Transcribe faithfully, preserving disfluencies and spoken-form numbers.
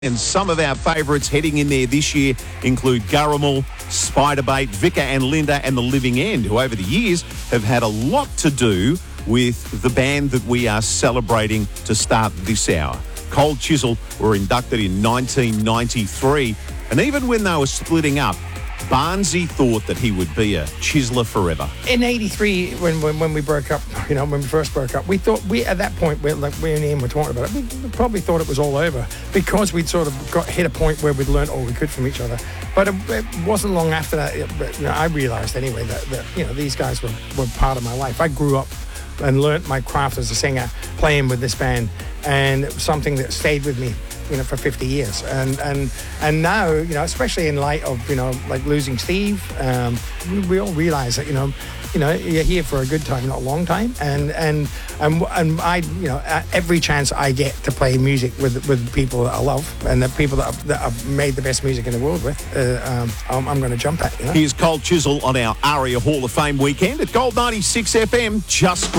And some of our favourites heading in there this year include Gurrumul, Spiderbait, Vicar and Linda and The Living End, who over the years have had a lot to do with the band that we are celebrating to start this hour. Cold Chisel were inducted in nineteen ninety-three, and even when they were splitting up, Barnsey thought that he would be a chiseler forever. In eighty-three, when, when when we broke up, you know, when we first broke up, we thought, we at that point, we like we and Ian were talking about it, we probably thought it was all over because we'd sort of got hit a point where we'd learned all we could from each other. But it, it wasn't long after that, it, you know, I realised anyway that, that, you know, these guys were, were part of my life. I grew up and learnt my craft as a singer playing with this band, and it was something that stayed with me, you know, for fifty years. And and and now, you know, especially in light of, you know, like losing Steve, um, we, we all realise that, you know, you know, you're here for a good time, not a long time. And and and, and I, you know, every chance I get to play music with with people that I love and the people that I've, that I've made the best music in the world with, uh, um, I'm, I'm going to jump at. You know? Here's Cold Chisel on our ARIA Hall of Fame weekend at Gold ninety-six F M. Just